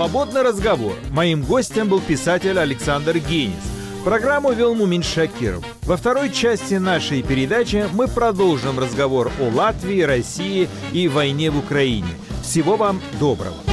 «Свободный разговор». Моим гостем был писатель Александр Генис. Программу вел Мумин Шакиров. Во второй части нашей передачи мы продолжим разговор о Латвии, России и войне в Украине. Всего вам доброго.